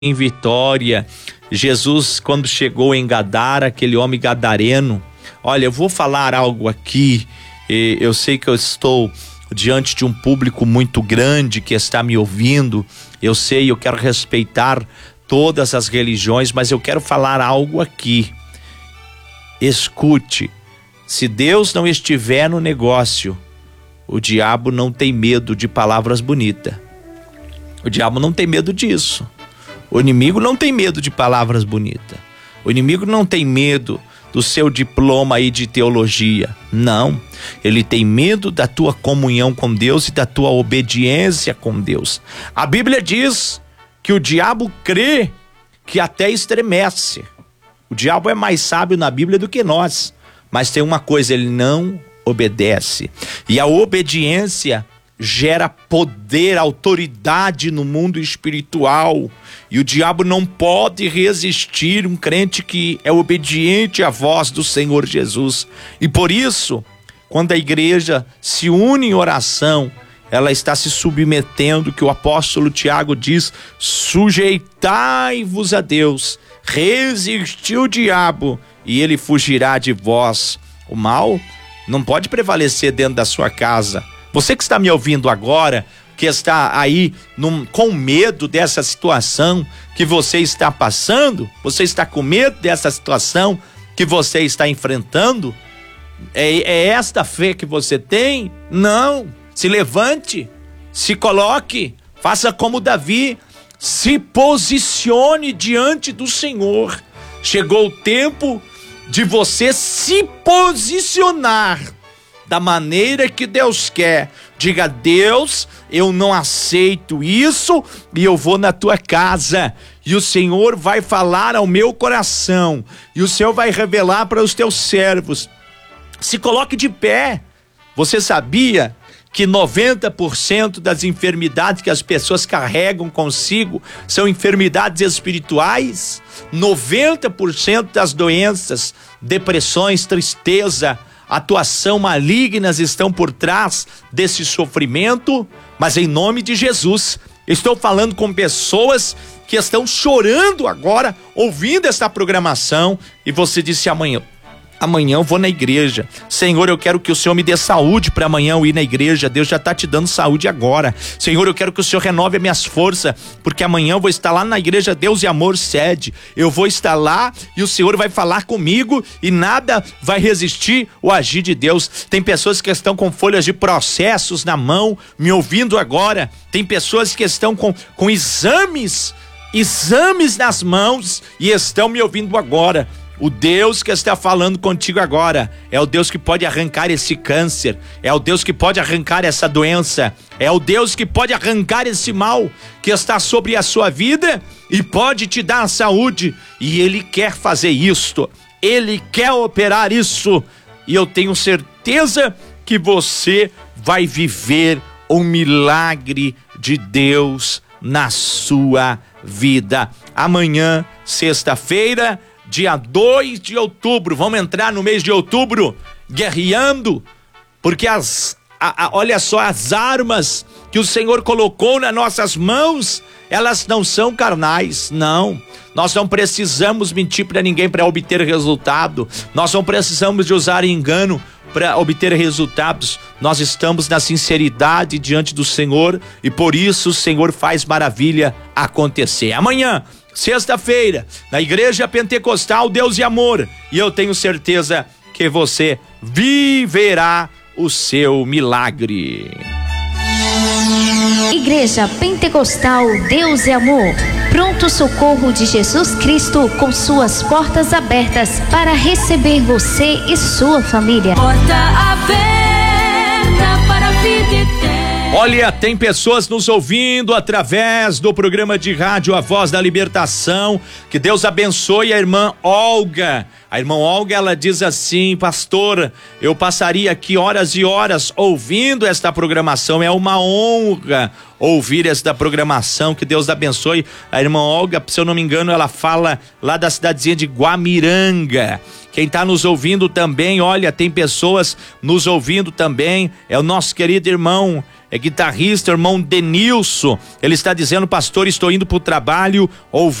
em Vitória. Jesus, quando chegou em Gadara, aquele homem gadareno, olha, eu vou falar algo aqui, eu sei que eu estou diante de um público muito grande que está me ouvindo, eu sei, eu quero respeitar todas as religiões, mas eu quero falar algo aqui. Escute, se Deus não estiver no negócio, o diabo não tem medo de palavras bonitas. O diabo não tem medo disso. O inimigo não tem medo de palavras bonitas. O inimigo não tem medo do seu diploma aí de teologia. Não. Ele tem medo da tua comunhão com Deus e da tua obediência com Deus. A Bíblia diz que o diabo crê que até estremece. O diabo é mais sábio na Bíblia do que nós. Mas tem uma coisa, ele não obedece. E a obediência gera poder, autoridade no mundo espiritual. E o diabo não pode resistir um crente que é obediente à voz do Senhor Jesus. E por isso, quando a igreja se une em oração, ela está se submetendo, que o apóstolo Tiago diz: sujeitai-vos a Deus, resistir o diabo e ele fugirá de vós. O mal não pode prevalecer dentro da sua casa. Você que está me ouvindo agora, que está aí com medo dessa situação que você está passando, você está com medo dessa situação que você está enfrentando, é esta fé que você tem? Não, se levante, se coloque, faça como Davi, se posicione diante do Senhor. Chegou o tempo de você se posicionar da maneira que Deus quer. Diga: Deus, eu não aceito isso e eu vou na tua casa. E o Senhor vai falar ao meu coração. E o Senhor vai revelar para os teus servos. Se coloque de pé. Você sabia que 90% das enfermidades que as pessoas carregam consigo são enfermidades espirituais? 90% das doenças, depressões, tristeza, atuação malignas estão por trás desse sofrimento. Mas em nome de Jesus, estou falando com pessoas que estão chorando agora, ouvindo essa programação, e você disse: amanhã eu vou na igreja. Senhor, eu quero que o Senhor me dê saúde para amanhã eu ir na igreja. Deus já está te dando saúde agora. Senhor, eu quero que o Senhor renove as minhas forças, porque amanhã eu vou estar lá na igreja Deus e Amor Sede. Eu vou estar lá e o Senhor vai falar comigo e nada vai resistir o agir de Deus. Tem pessoas que estão com folhas de processos na mão, me ouvindo agora. Tem pessoas que estão com exames nas mãos e estão me ouvindo agora. O Deus que está falando contigo agora é o Deus que pode arrancar esse câncer, é o Deus que pode arrancar essa doença, é o Deus que pode arrancar esse mal que está sobre a sua vida e pode te dar a saúde. E Ele quer fazer isto, Ele quer operar isso, e eu tenho certeza que você vai viver um milagre de Deus na sua vida. Amanhã, sexta-feira, dia 2 de outubro, vamos entrar no mês de outubro guerreando, porque olha só, as armas que o Senhor colocou nas nossas mãos, elas não são carnais, não. Nós não precisamos mentir para ninguém para obter resultado, nós não precisamos de usar engano para obter resultados. Nós estamos na sinceridade diante do Senhor e por isso o Senhor faz maravilha acontecer. Amanhã, sexta-feira, na Igreja Pentecostal Deus e Amor, e eu tenho certeza que você viverá o seu milagre. Igreja Pentecostal Deus e Amor, pronto socorro de Jesus Cristo, com suas portas abertas para receber você e sua família. Porta aberta para a vida eterna. Olha, tem pessoas nos ouvindo através do programa de rádio A Voz da Libertação. Que Deus abençoe a irmã Olga. A irmã Olga, ela diz assim: pastor, eu passaria aqui horas e horas ouvindo esta programação, é uma honra ouvir esta programação, que Deus abençoe. A irmã Olga, se eu não me engano, ela fala lá da cidadezinha de Guamiranga. Quem está nos ouvindo também, olha, tem pessoas nos ouvindo também, é o nosso querido irmão, guitarrista, irmão Denilson. Ele está dizendo: pastor, estou indo para o trabalho, ouvindo